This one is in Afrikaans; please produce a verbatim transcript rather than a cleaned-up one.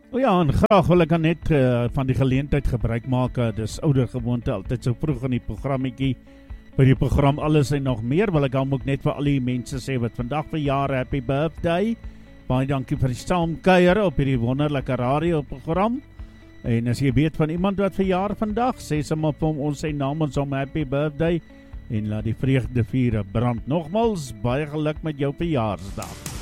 O ja, en graag wil ek dan net uh, van die geleentheid gebruik maak, uh, dis ouder gewoonte, altyd so vroeg in die programmetjie, by die program Alles en Nog Meer, wil ek dan ook net vir al die mense sê wat vandag verjaar, happy birthday, baie dankie vir die saamkuier op hierdie wonderlike radioprogram, en as jy weet van iemand wat verjaar vandag, sê sê maar vir ons sy naam ons om happy birthday, en laat die vreugde vier brand. Nogmals, baie geluk met jou verjaarsdag.